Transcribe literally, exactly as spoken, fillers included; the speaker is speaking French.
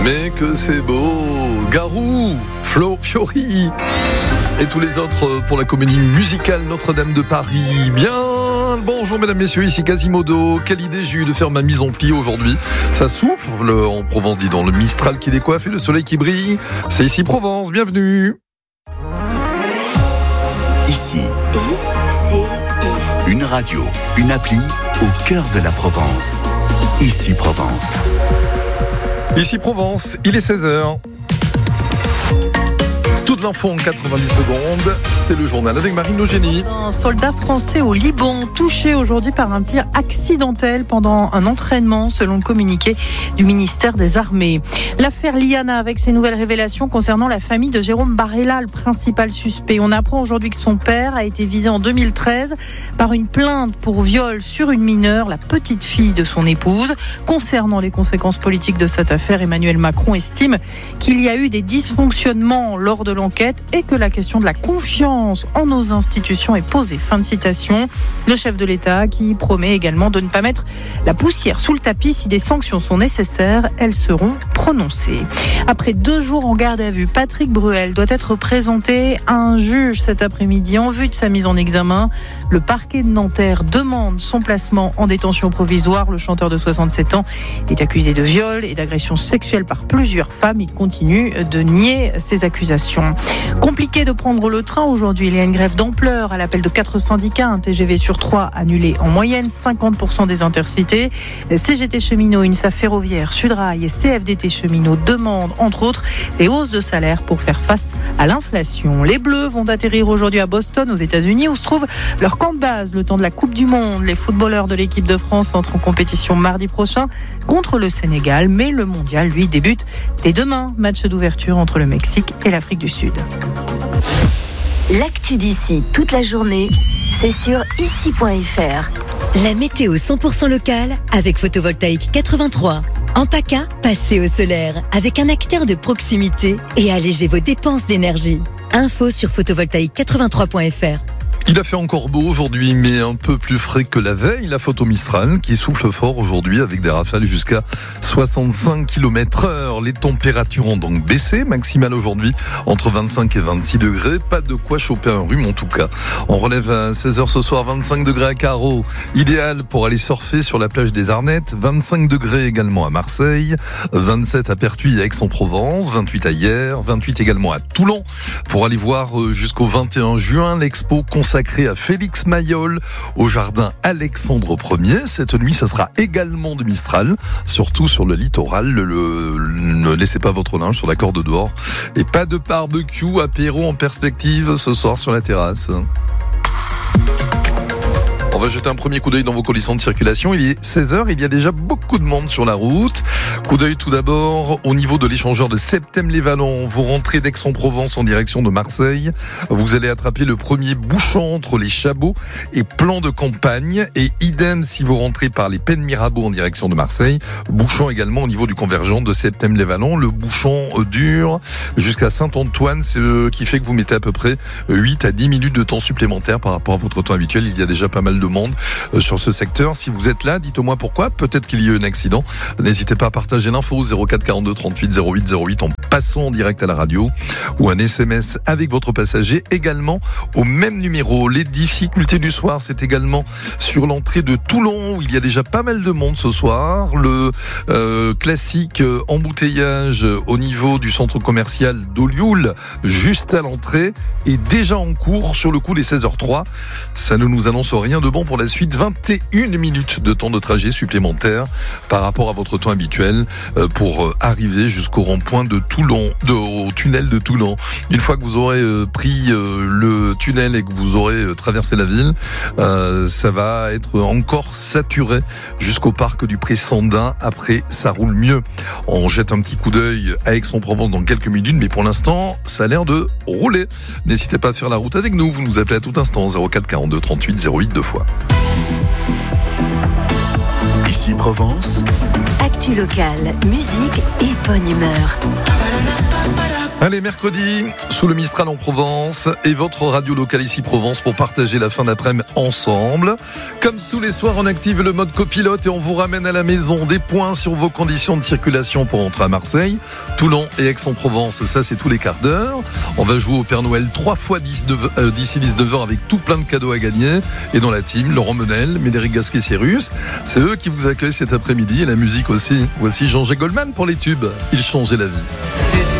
Mais que c'est beau, Garou, Flo, Fiori et tous les autres pour la comédie musicale Notre-Dame de Paris. Bien, bonjour mesdames, messieurs, ici Quasimodo. Quelle idée j'ai eu de faire ma mise en pli aujourd'hui. Ça souffle en Provence, dis donc, le Mistral qui décoiffe et le soleil qui brille. C'est ici Provence, bienvenue. Ici, c'est une radio, une appli au cœur de la Provence. Ici Provence. Ici Provence, il est seize heures. Toute l'info en quatre-vingt-dix secondes, c'est le journal avec Marine Eugénie. Un soldat français au Liban touché aujourd'hui par un tir accidentel pendant un entraînement, selon le communiqué du ministère des Armées. L'affaire Liana avec ses nouvelles révélations concernant la famille de Jérôme Barella, le principal suspect. On apprend aujourd'hui que son père a été visé en deux mille treize par une plainte pour viol sur une mineure, la petite fille de son épouse. Concernant les conséquences politiques de cette affaire, Emmanuel Macron estime qu'il y a eu des dysfonctionnements lors de l'enquête et que la question de la confiance en nos institutions est posée. Fin de citation. Le chef de l'État qui promet également de ne pas mettre la poussière sous le tapis. Si des sanctions sont nécessaires, elles seront prononcées. Après deux jours en garde à vue, Patrick Bruel doit être présenté à un juge cet après-midi en vue de sa mise en examen. Le parquet de Nanterre demande son placement en détention provisoire. Le chanteur de soixante-sept ans est accusé de viol et d'agression sexuelle par plusieurs femmes. Il continue de nier ces accusations. Compliqué de prendre le train aujourd'hui. Il y a une grève d'ampleur à l'appel de quatre syndicats. Un T G V sur trois annulé en moyenne, cinquante pour cent des intercités. C G T Cheminots, UNSA Ferroviaire, Sudrail et C F D T Cheminots demandent, entre autres, des hausses de salaire pour faire face à l'inflation. Les Bleus vont atterrir aujourd'hui à Boston, aux États-Unis, où se trouve leur camp de base le temps de la Coupe du Monde. Les footballeurs de l'équipe de France entrent en compétition mardi prochain contre le Sénégal, mais le mondial, lui, débute dès demain. Match d'ouverture entre le Mexique et l'Afrique du Sud. L'actu d'ici toute la journée, c'est sur ici point f r. La météo cent pour cent locale avec Photovoltaïque quatre-vingt-trois. En PACA, passez au solaire avec un acteur de proximité et allégez vos dépenses d'énergie. Info sur photovoltaïque quatre-vingt-trois point f r. Il a fait encore beau aujourd'hui, mais un peu plus frais que la veille. La photo Mistral qui souffle fort aujourd'hui avec des rafales jusqu'à soixante-cinq kilomètres heure. Les températures ont donc baissé, maximale aujourd'hui entre vingt-cinq et vingt-six degrés. Pas de quoi choper un rhume en tout cas. On relève à seize heures ce soir, vingt-cinq degrés à Carreau, idéal pour aller surfer sur la plage des Arnettes. vingt-cinq degrés également à Marseille, vingt-sept à Pertuis et Aix-en-Provence, vingt-huit à Hyères, vingt-huit également à Toulon. Pour aller voir jusqu'au vingt et un juin l'expo consacrée à Félix Mayol au jardin Alexandre Ier. Cette nuit, ça sera également de Mistral, surtout sur le littoral. Le, le, ne laissez pas votre linge sur la corde dehors. Et pas de barbecue, apéro en perspective ce soir sur la terrasse. On va jeter un premier coup d'œil dans vos conditions de circulation. Il est seize heures, il y a déjà beaucoup de monde sur la route. Coup d'œil tout d'abord au niveau de l'échangeur de Septèmes-les-Vallons. Vous rentrez d'Aix-en-Provence en direction de Marseille. Vous allez attraper le premier bouchon entre les Chabots et Plan de Campagne. Et idem si vous rentrez par les Pennes Mirabeau en direction de Marseille. Bouchon également au niveau du convergent de Septèmes-les-Vallons. Le bouchon dure jusqu'à Saint-Antoine, ce qui fait que vous mettez à peu près huit à dix minutes de temps supplémentaire par rapport à votre temps habituel. Il y a déjà pas mal de monde sur ce secteur. Si vous êtes là, dites-moi pourquoi. Peut-être qu'il y a eu un accident. N'hésitez pas à partager l'info zéro quatre quarante-deux trente-huit zéro huit zéro huit en passant en direct à la radio ou un S M S avec votre passager également au même numéro. Les difficultés du soir, c'est également sur l'entrée de Toulon où il y a déjà pas mal de monde ce soir. Le euh, classique embouteillage au niveau du centre commercial d'Olioul juste à l'entrée est déjà en cours sur le coup des seize heures trois. Ça ne nous annonce rien de bon pour la suite. vingt et une minutes de temps de trajet supplémentaire par rapport à votre temps habituel pour arriver jusqu'au rond-point de Toulon, de, au tunnel de Toulon. Une fois que vous aurez pris le tunnel et que vous aurez traversé la ville, ça va être encore saturé jusqu'au parc du Pré-Sandin. Après, ça roule mieux. On jette un petit coup d'œil à Aix-en-Provence dans quelques minutes, mais pour l'instant, ça a l'air de rouler. N'hésitez pas à faire la route avec nous. Vous nous appelez à tout instant zéro quatre quarante-deux trente-huit zéro huit deux fois. Ici Provence. Actu locale, musique et bonne humeur. Allez, mercredi, sous le Mistral en Provence et votre radio locale ici Provence pour partager la fin d'après-midi ensemble. Comme tous les soirs, on active le mode copilote et on vous ramène à la maison des points sur vos conditions de circulation pour entrer à Marseille, Toulon et Aix-en-Provence. Ça, c'est tous les quarts d'heure. On va jouer au Père Noël trois fois d'ici dix-neuf heures avec tout plein de cadeaux à gagner. Et dans la team, Laurent Menel, Médéric Gasquet-Cyrus. C'est eux qui vous accueillent cet après-midi et la musique aussi. Voici Jean-Jacques Goldman pour les tubes. Il changeait la vie. C'était